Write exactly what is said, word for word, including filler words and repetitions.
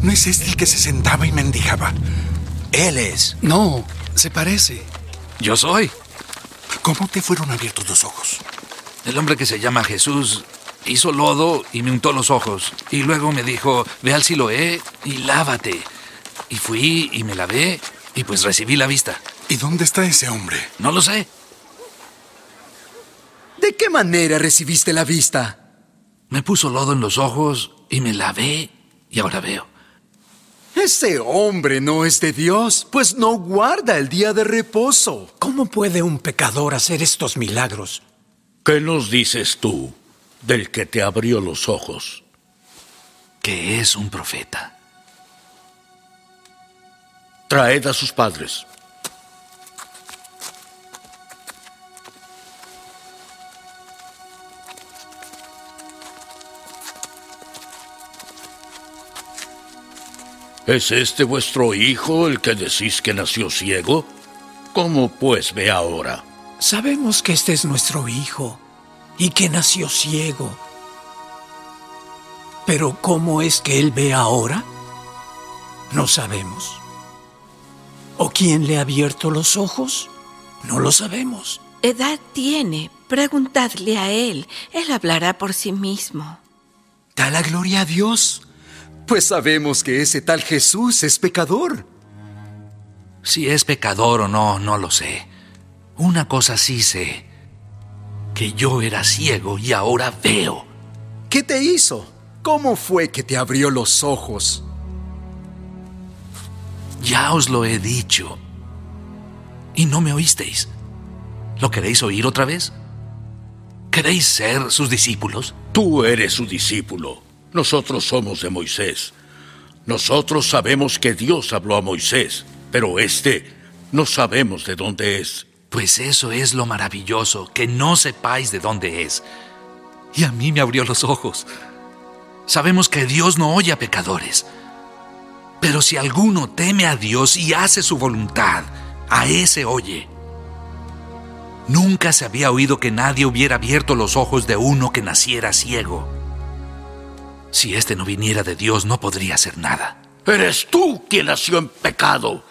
¿No es este el que se sentaba y mendigaba? Él es. No, se parece. Yo soy. ¿Cómo te fueron abiertos los ojos? El hombre que se llama Jesús hizo lodo y me untó los ojos. Y luego me dijo, ve al Siloé y lávate. Y fui y me lavé y pues recibí la vista. ¿Y dónde está ese hombre? No lo sé. ¿De qué manera recibiste la vista? Me puso lodo en los ojos y me lavé y ahora veo. Ese hombre no es de Dios, pues no guarda el día de reposo. ¿Cómo puede un pecador hacer estos milagros? ¿Qué nos dices tú del que te abrió los ojos? Que es un profeta. Traed a sus padres. ¿Es este vuestro hijo el que decís que nació ciego? ¿Cómo pues ve ahora? Sabemos que este es nuestro hijo y que nació ciego. Pero ¿cómo es que él ve ahora? No sabemos. ¿O quién le ha abierto los ojos? No lo sabemos. Edad tiene, preguntadle a él. Él hablará por sí mismo. Da la gloria a Dios, pues sabemos que ese tal Jesús es pecador. Si es pecador o no, no lo sé. Una cosa sí sé, que yo era ciego y ahora veo. ¿Qué te hizo? ¿Cómo fue que te abrió los ojos? Ya os lo he dicho. Y no me oísteis. ¿Lo queréis oír otra vez? ¿Queréis ser sus discípulos? Tú eres su discípulo. Nosotros somos de Moisés. Nosotros sabemos que Dios habló a Moisés, pero este no sabemos de dónde es. Pues eso es lo maravilloso, que no sepáis de dónde es. Y a mí me abrió los ojos. Sabemos que Dios no oye a pecadores. Pero si alguno teme a Dios y hace su voluntad, a ese oye. Nunca se había oído que nadie hubiera abierto los ojos de uno que naciera ciego. Si este no viniera de Dios, no podría hacer nada. Eres tú quien nació en pecado